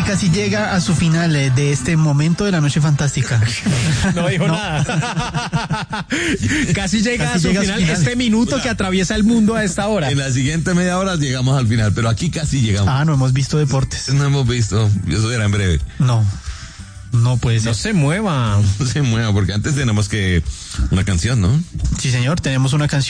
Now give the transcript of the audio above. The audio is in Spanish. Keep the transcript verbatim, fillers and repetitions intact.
casi casi llega a su final eh, de este momento de la noche fantástica. No dijo No. nada. Casi llega Casi a su llega a su final, final. este minuto que atraviesa el mundo a esta hora. En la siguiente media hora llegamos al final, pero aquí casi llegamos. Ah, no hemos visto deportes. No hemos visto, eso será en breve. No, no puede ser. No se mueva. No se mueva, porque antes tenemos que una canción, ¿no? Sí, señor, tenemos una canción.